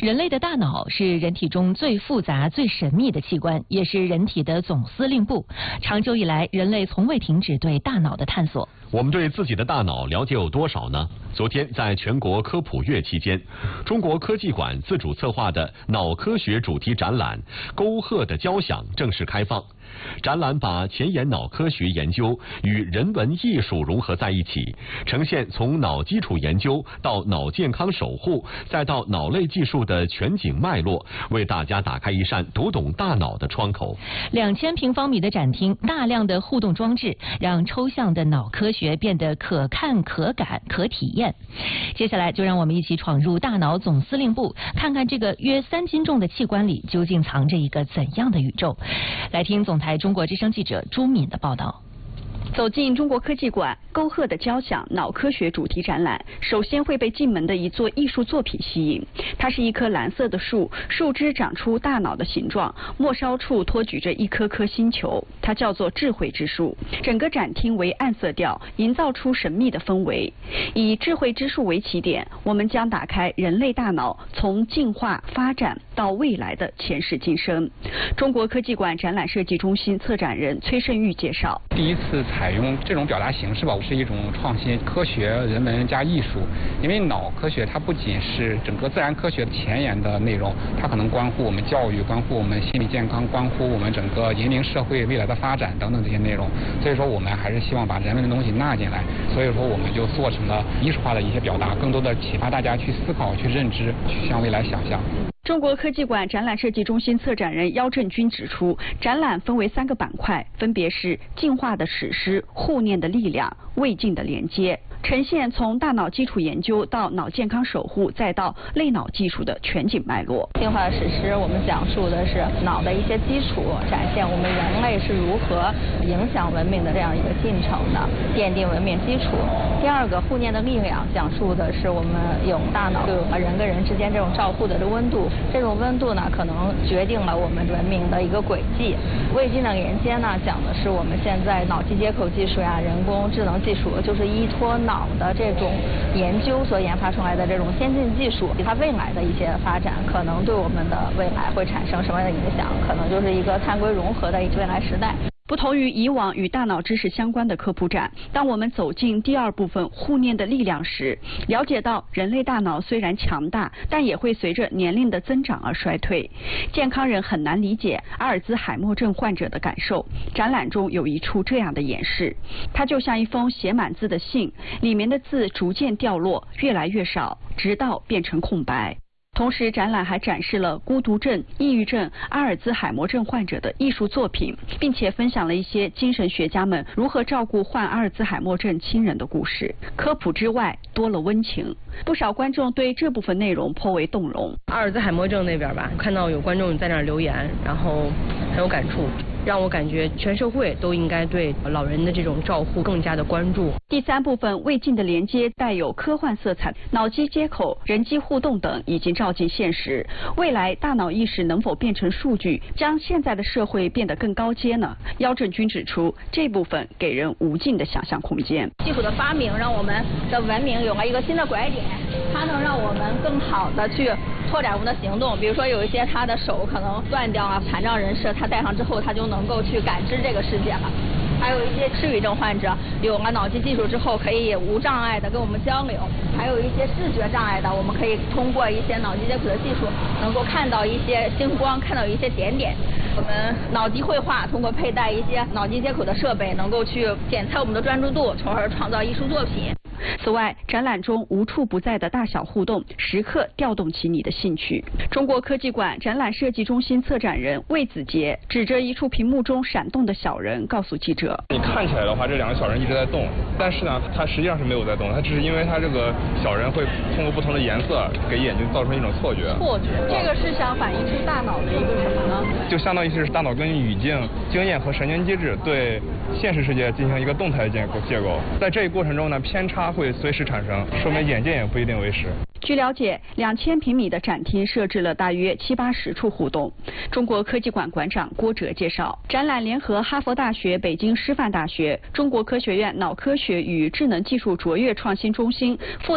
人类的大脑是人体中最复杂、最神秘的器官，也是人体的总司令部。长久以来，人类从未停止对大脑的探索。 我们对自己的大脑了解有多少呢？昨天在全国科普月期间，中国科技馆自主策划的脑科学主题展览《沟壑的交响》正式开放。展览把前沿脑科学研究与人文艺术融合在一起，呈现从脑基础研究到脑健康守护，再到脑类技术的全景脉络，为大家打开一扇读懂大脑的窗口。 2000平方米的展厅，大量的互动装置，让抽象的脑科学变得可看、可感、可体验。接下来就让我们一起闯入大脑总司令部，看看这个约3斤重的器官里究竟藏着一个怎样的宇宙。来听总台中国之声记者朱敏的报道。 走进中国科技馆《沟壑的交响》脑科学主题展览，首先会被进门的一座艺术作品吸引。它是一棵蓝色的树，树枝长出大脑的形状，末梢处托举着一颗颗星球，它叫做智慧之树。整个展厅为暗色调，营造出神秘的氛围。以智慧之树为起点，我们将打开人类大脑从进化发展到未来的前世今生。中国科技馆展览设计中心策展人崔胜玉介绍， 第一次采用这种表达形式吧，是一种创新，科学、人文加艺术。因为脑科学它不仅是整个自然科学前沿的内容，它可能关乎我们教育，关乎我们心理健康，关乎我们整个引领社会未来的发展等等这些内容。所以说我们还是希望把人文的东西纳进来，所以说我们就做成了艺术化的一些表达，更多的启发大家去思考、去认知、去向未来想象。 中国科技馆展览设计中心策展人姚振军指出，展览分为3个板块，分别是进化的史诗、护念的力量、未尽的连接，呈现从大脑基础研究到脑健康守护，再到类脑技术的全景脉络。 进化的史诗，我们讲述的是脑的一些基础，展现我们人类是如何影响文明的这样一个进程的，奠定文明基础。第2个护念的力量，讲述的是我们用大脑对我们人跟人之间这种照护的温度。这种温度呢，可能决定了我们文明的一个轨迹。未尽的连接呢，讲的是我们现在脑机接口技术呀、人工智能技术，就是依托脑的这种研究所研发出来的这种先进技术，它未来的一些发展，可能对我们的未来会产生什么样的影响？可能就是一个碳硅融合的一个未来时代。 不同于以往与大脑知识相关的科普展，当我们走进第2部分护念的力量时，了解到人类大脑虽然强大，但也会随着年龄的增长而衰退。健康人很难理解阿尔兹海默症患者的感受。展览中有一处这样的演示，它就像一封写满字的信，里面的字逐渐掉落，越来越少，直到变成空白。同时，展览还展示了孤独症、抑郁症、阿尔兹海默症患者的艺术作品，并且分享了一些精神学家们如何照顾患阿尔兹海默症亲人的故事。科普之外，多了温情。不少观众对这部分内容颇为动容。 阿尔兹海默症那边吧，看到有观众在那儿留言，然后很有感触，让我感觉全社会都应该对老人的这种照护更加的关注。 第3部分未尽的连接带有科幻色彩，脑机接口、人机互动等已经照进现实。未来大脑意识能否变成数据，将现在的社会变得更高阶呢？姚振军指出，这部分给人无尽的想象空间。 技术的发明让我们的文明有了一个新的拐点，它能让我们更好的去拓展我们的行动。比如说有一些他的手可能断掉啊，残障人士他戴上之后，他就能够去感知这个世界了。还有一些失语症患者有了脑机技术之后，可以无障碍的跟我们交流。还有一些视觉障碍的，我们可以通过一些脑机接口的技术，能够看到一些星光，看到一些点点。我们脑机绘画通过佩戴一些脑机接口的设备，能够去检测我们的专注度，从而创造艺术作品。 此外，展览中无处不在的大小互动，时刻调动起你的兴趣。中国科技馆展览设计中心策展人魏子杰指着一处屏幕中闪动的小人，告诉记者：“ 你看起来的话，这2个小人一直在动，但是呢，它实际上是没有在动，它只是因为它这个小人会通过不同的颜色给眼睛造成一种错觉。 这个是想反映出大脑的一个什么呢？ 就相当于是大脑根据语境、经验和神经机制对现实世界进行一个动态的结构。在这一过程中呢，偏差会随时产生，说明眼见也不一定为实。” 据了解，2000平米的展厅设置了大约70-80处互动。中国科技馆馆长郭哲介绍，展览联合哈佛大学、北京师范大学、中国科学院脑科学与智能技术卓越创新中心